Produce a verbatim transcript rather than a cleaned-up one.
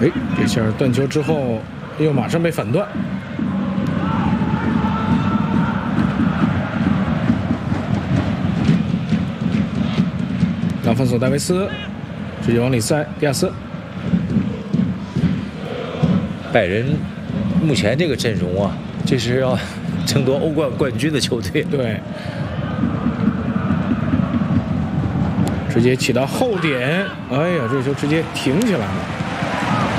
哎，这下断球之后，又马上被反断。让分索戴维斯直接往里塞，迪亚斯。 拜仁目前这个阵容啊，这是要争夺欧冠冠军的球队。 对。直接起到后点，哎呀，这球直接停起来了。